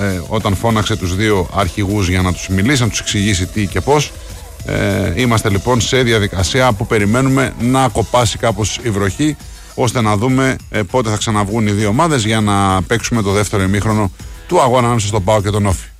όταν φώναξε τους δύο αρχηγούς για να τους μιλήσει, να τους εξηγήσει τι και πώς. Είμαστε λοιπόν σε διαδικασία που περιμένουμε να κοπάσει κάπως η βροχή, ώστε να δούμε πότε θα ξαναβγούν οι δύο ομάδες για να παίξουμε το δεύτερο ημίχρονο του αγώνα ανάμεσα στον ΠΑΟΚ και τον Όφη.